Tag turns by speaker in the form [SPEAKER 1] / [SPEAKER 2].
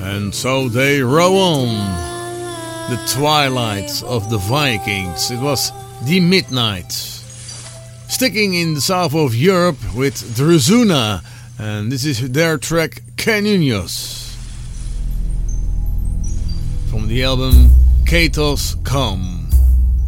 [SPEAKER 1] And so they row on. The twilight of the Vikings. It was the midnight. Sticking in the south of Europe with Drezuna. And this is their track Canunios. From the album Katos Come.